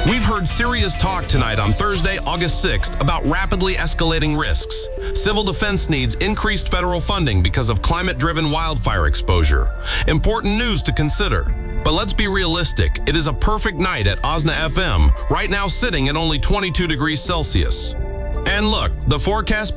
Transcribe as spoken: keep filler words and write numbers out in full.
We've heard serious talk tonight on Thursday, August sixth, about rapidly escalating risks. Civil defense needs increased federal funding because of climate-driven wildfire exposure. Important news to consider. But let's be realistic. It is a perfect night at Osna F M, right now sitting at only twenty-two degrees Celsius. And look, the forecast